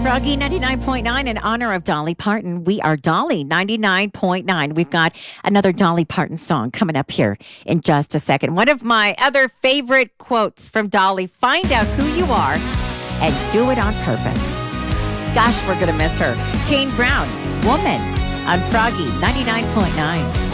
Froggy 99.9 in honor of Dolly Parton. We are Dolly 99.9. We've got another Dolly Parton song coming up here in just a second. One of my other favorite quotes from Dolly: find out who you are and do it on purpose. Gosh, we're going to miss her. Kane Brown, Woman, on Froggy 99.9.